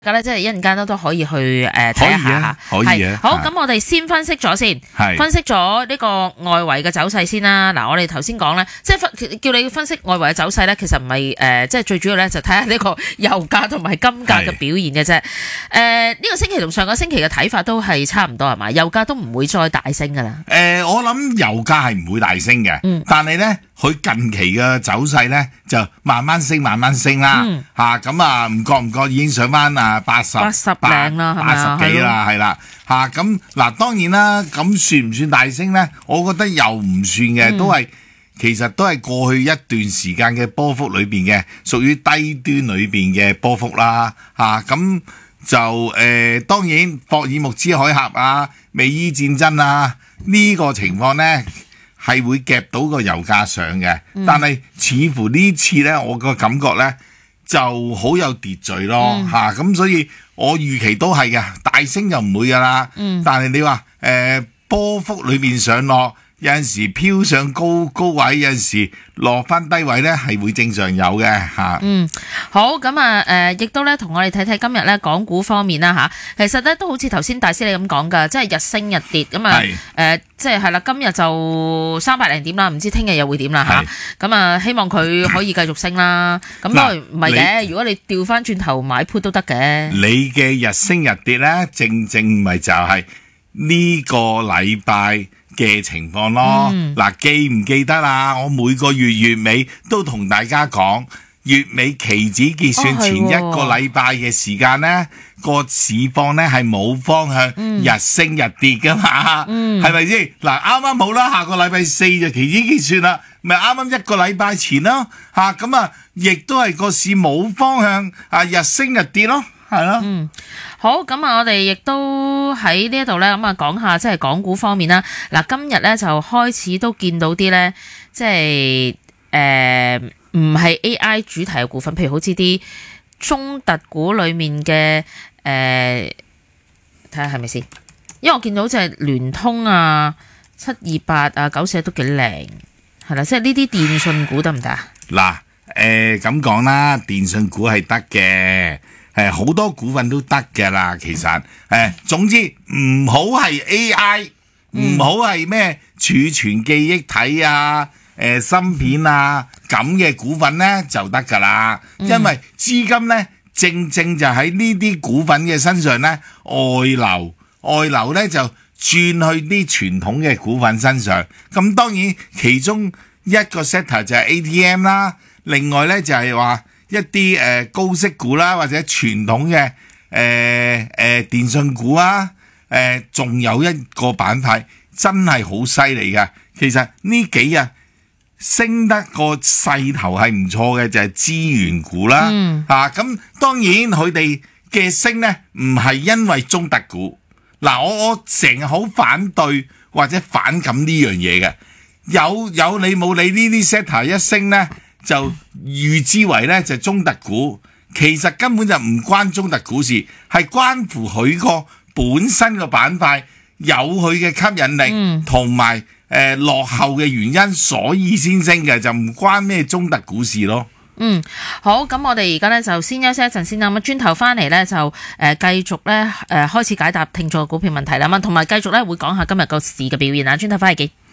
咁咧，即係一陣間都可以去睇一下。 可以啊。 好，咁我哋先分析咗先，分析咗呢個外圍嘅走勢先啦。嗱，我哋頭先講咧，即係叫你分析外圍嘅走勢咧，其實唔係即係最主要咧，就睇下呢個油價同埋金價嘅表現嘅啫。呢個星期同上個星期嘅睇法都係差唔多係嘛？油價都唔會再大升噶啦。 我諗油價係唔會大升嘅，但係咧佢近期嘅走勢咧就慢慢升啦。咁啊唔覺已經上翻80零啦，係咪80幾啦，係啦。咁嗱，當然啦，咁算唔算大升咧？我覺得又唔算嘅，其實都係過去一段時間嘅波幅裏邊嘅，屬於低端裏邊嘅波幅啦。咁就當然霍爾木茲海峽啊、美伊戰爭啊呢個情況咧係會夾到個油價上嘅，但係似乎呢次咧我個感覺咧就好有秩序咯。咁所以我預期都係嘅，大升就唔會噶啦。但係你話波幅裏面上落，有陣時飄上高位，有陣時落翻低位咧，係會正常有嘅吓。 好，咁亦都咧同我哋睇睇今日咧港股方面啦吓。其實咧都好似頭先大師你咁講噶，即係日升日跌咁啊。即係係啦，今日就300零點啦，唔知聽日又會點啦吓。咁啊，希望佢可以繼續升啦。咁當然唔係嘅，如果你調翻轉頭買 put 都得嘅。 你嘅日升日跌咧，正咪就係呢個禮拜嘅情況咯。記唔記得啊？我每個月尾都同大家講，月尾期指結算前一個禮拜嘅時間呢，個市況呢係冇方向，日升日跌噶嘛，係咪先？嗱，啱啱好啦，下個禮拜4就期指結算啦，咪啱啱一個禮拜前咯，咁啊，亦都係個市冇方向，日升日跌咯。係咯， 好，咁啊，我哋亦都喺呢一度咧，咁啊，講下即係港股方面啦。嗱，今日咧就開始都見到啲咧，即係唔係 AI 主題嘅股份，譬如好似啲中特股裏面嘅睇下係咪先？因為我見到就係聯通啊、728啊、941都幾靚，係啦，即係呢啲電信股得唔得啊？ 嗱，咁講啦，電信股係得嘅。好多股份都得嘅啦，其實總之唔好係 AI，唔好係咩儲存記憶體啊、芯片啊咁嘅股份咧就得噶啦，因為資金咧正就喺呢啲股份嘅身上咧外流咧就轉去啲傳統嘅股份身上，咁當然其中一個 sector 就係 ATM 啦，另外咧就係話一啲高息股啦，或者傳統嘅電信股啊，仲有一個板塊真係好犀利嘅。其實呢幾日升得個勢頭係唔錯嘅，就係資源股啦。咁當然佢哋嘅升呢唔係因為中特股。嗱，我成日好反對或者反感呢樣嘢嘅。有你冇你呢啲 sector 一升呢，就預之為咧就中特股，其實根本就唔關中特股事，係關乎佢個本身個板塊有佢嘅吸引力，同埋落後嘅原因，所以先升嘅，就唔關咩中特股事咯。 好，咁我哋而家咧就先休息一陣先啦，咁轉頭翻嚟咧就繼續咧開始解答聽眾嘅股票問題啦，咁同埋繼續咧會講下今日個市嘅表現啊，轉頭翻嚟見。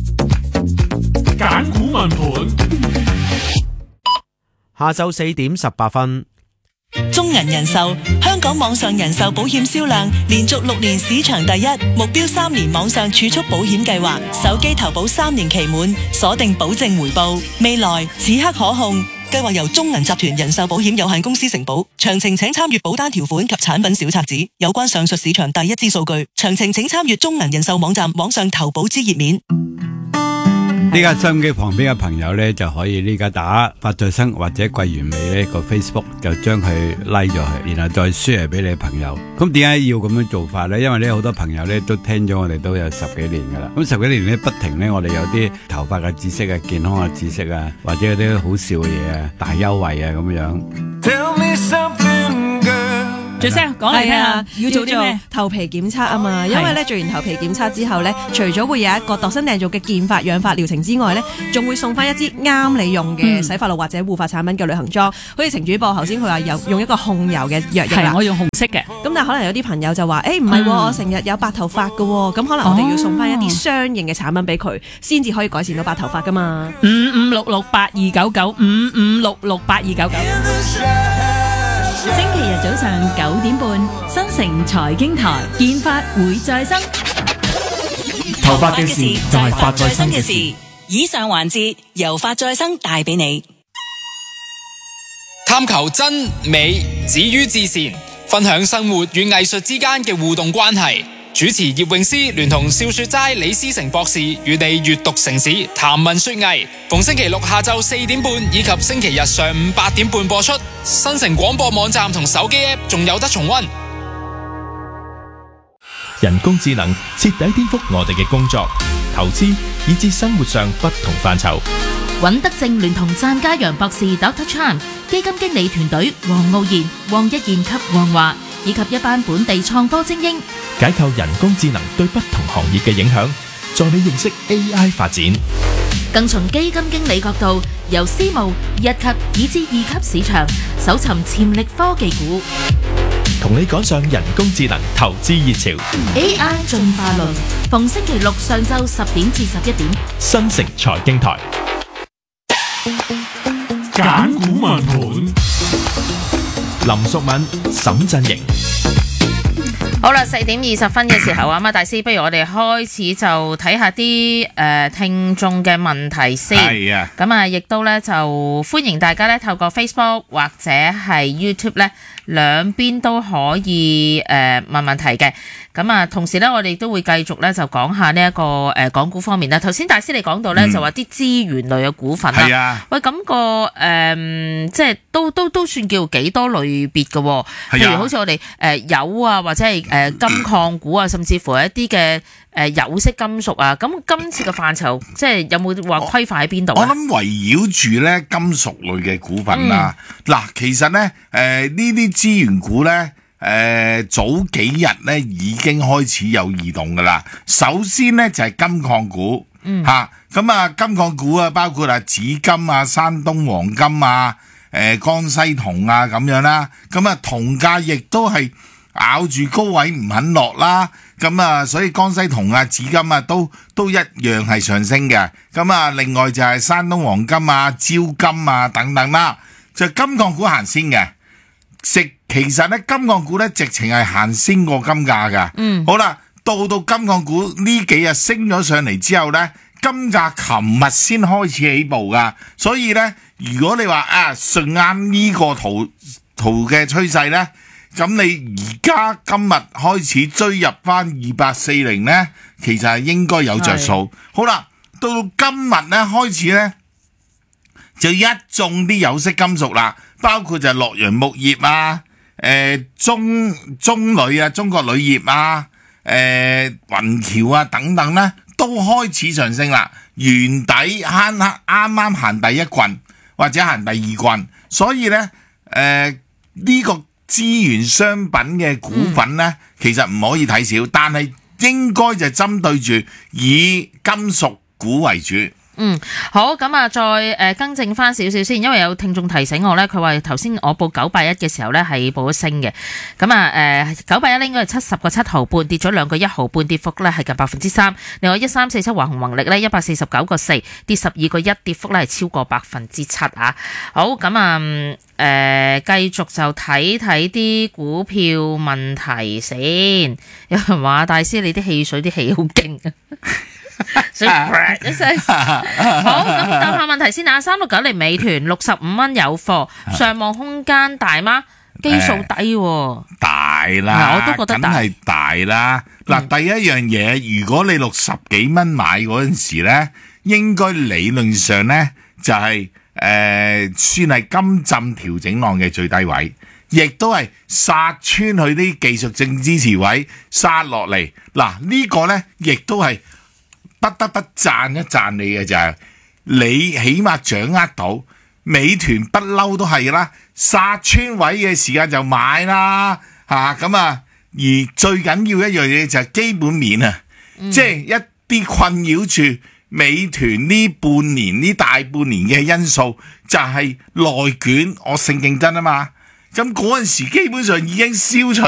揀股問盤。 下晝4點18分， 中銀人壽香港網上人壽保險銷量連續6年市場第一，目標3年網上儲蓄保險計劃，手機投保3年期滿，鎖定保證回報，未來此刻可控。計劃由中銀集團人壽保險有限公司承保，詳情請參閱保單條款及產品小冊子。有關上述市場第一支數據，詳情請參閱中銀人壽網站網上投保之頁面。 呢家收音機旁邊嘅朋友呢，就可以呢家打發在生或者桂綸鎂呢個 Facebook 就將佢 like 咗佢，然後再 share 俾你朋友。咁點解要咁樣做法呢？因為呢好多朋友呢都聽咗我哋都有10幾年噶啦。咁10幾年呢不停呢，我哋有啲頭髮嘅知識啊、健康嘅知識啊，或者有啲好笑嘅嘢啊、大優惠啊咁樣。Tell me something, girl. 最聲講嚟聽下係啊， 要做啲咩？ 頭皮檢測啊嘛，因為咧做完頭皮檢測之後咧，除咗會有一個度身訂造嘅健髮養髮療程之外咧，仲會送翻一支啱你用嘅洗髮露或者護髮產品嘅旅行裝。好似程主播頭先佢話用一個控油嘅藥液啦， 係我用紅色嘅。 咁但係可能有啲朋友就話：唔係喎，我成日有白頭髮㗎喎，咁可能我哋要送翻一啲相應嘅產品俾佢，先至可以改善到白頭髮噶嘛。 55668299，55668299。星期日早上9點半，新城財經台，健髮會再生。 頭髮嘅事就係髮再生嘅事。 以上環節由髮再生帶俾你。 探求真美止於至善，分享生活與藝術之間嘅互動關係。主持葉詠詩聯同笑雪齋李思成博士與你閱讀城市，談文說藝。逢星期六下晝4點半以及星期日上午8點半播出。新城廣播網站同手機 App 仲有得重溫。 人工智能徹底顛覆我哋嘅工作、投資以至生活上不同範疇。 尹德正聯同湛家陽博士 Dr. Chan 基金經理團隊黃傲然、黃一賢及黃華以及一班本地創科精英， 解構人工智能對不同行業嘅影響，助你認識 AI 發展。 更從基金經理角度，由私募、1級以至2級市場搜尋潛力科技股， 同你趕上人工智能投資熱潮。 AI 進化論，逢星期六上晝10點至11點， 新城財經台。 揀股問盤， 林淑敏、沈振盈。 好啦，4點20分嘅時候啊，大師，不如我哋開始就睇下啲聽眾嘅問題先。 係啊， 咁啊，亦都咧就歡迎大家咧透過 Facebook 或者係 YouTube 咧兩邊都可以問問題嘅。咁啊，同時咧我哋都會繼續咧就講下呢一個港股方面啦。頭先大師你講到咧就話啲資源類嘅股份啦， 係啊， 喂咁即係都算叫幾多類別嘅喎。譬如好似我哋油啊，或者係金礦股啊，甚至乎一啲嘅有色金屬啊。咁今次嘅範疇即係有冇話規範喺邊度？ 我諗圍繞住咧金屬類嘅股份啦。嗱，其實咧呢啲資源股咧。早幾日咧已經開始有異動噶啦。首先咧就係金礦股，吓咁啊金礦股啊包括紫金啊、山東黃金啊、江西銅啊咁樣啦。咁啊銅價亦都係咬住高位唔肯落啦。咁啊所以江西銅啊、紫金啊都一樣係上升嘅。咁啊另外就係山東黃金啊、招金啊等等啦，就金礦股行先嘅。其實咧金礦股咧直情係行先過金價噶。好啦，到金礦股呢幾日升咗上嚟之後咧，金價琴日先開始起步噶。所以咧，如果你話順啱呢個圖嘅趨勢咧，咁你而家今日開始追入翻2840咧，其實係應該有着數。好啦，到今日咧開始咧就一眾啲有色金屬啦。包括就係洛陽木業啊、中鋁啊、中國鋁業啊、雲橋啊等等咧，都開始上升啦。原底啱啱行第一棍或者行第二棍，所以咧呢個資源商品嘅股份咧，其實唔可以睇少，但係應該就針對住以金屬股為主。 好，咁啊，再更正翻少少先，因為有聽眾提醒我咧，佢話頭先我報981嘅時候咧係報咗升嘅，咁啊981咧應該係70個7毫半，跌咗2個1毫半，跌幅咧係近3%。另外1347華虹宏力咧149個4，跌12個1，跌幅咧係超過7%啊。好，咁啊繼續就睇啲股票問題先。有人話大師你啲汽水啲氣好勁啊！所以一聲好，咁答下問題先啊。3690美團65蚊有貨，上望空間大嗎？基數低喎， 大啦， 我都覺得梗係大啦。嗱，第一樣嘢，如果你60幾蚊買嗰陣時咧，應該理論上咧就係算係今浸調整浪嘅最低位，亦都係殺穿佢啲技術性支持位殺落嚟。嗱，呢個咧亦都係不得不讚一讚你嘅，就係你起碼掌握到美團不嬲都係啦，殺穿位嘅時間就買啦， 咁啊，而最緊要一樣嘢就係基本面啊，即係一啲困擾住美團呢半年呢大半年嘅因素，就係內卷惡性競爭啊嘛。咁嗰陣時基本上已經消除